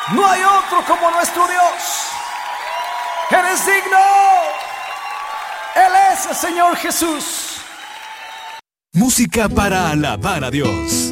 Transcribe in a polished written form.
No hay otro como nuestro Dios. Eres digno. Él es el Señor Jesús. Música para alabar a Dios.